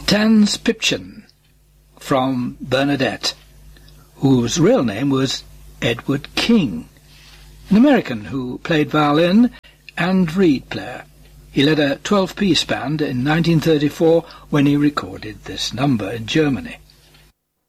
Tans Pipchen from Bernadette, whose real name was Edward King, an American who played violin and reed player. He led a 12-piece band in 1934 when he recorded this number in Germany.